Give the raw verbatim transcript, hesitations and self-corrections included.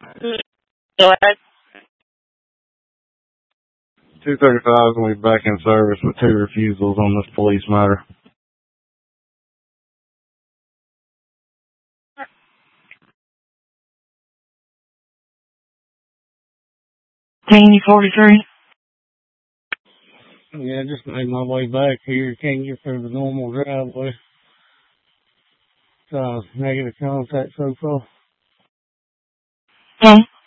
Go ahead. two thirty-five is going to be back in service with two refusals on this police matter. Taney forty-three. Yeah, just made my way back here. Can't get through the normal driveway. Uh, negative contact so far. Hmm.